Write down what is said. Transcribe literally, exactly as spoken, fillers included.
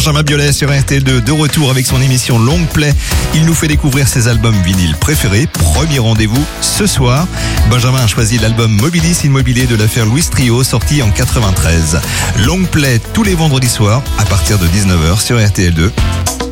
Benjamin Biolay sur R T L deux, de retour avec son émission Long Play. Il nous fait découvrir ses albums vinyles préférés. Premier rendez-vous ce soir. Benjamin a choisi l'album Mobilis Immobilier de l'affaire Louis Trio, sorti en quatre-vingt-treize. Long Play tous les vendredis soirs à partir de dix-neuf heures sur R T L deux.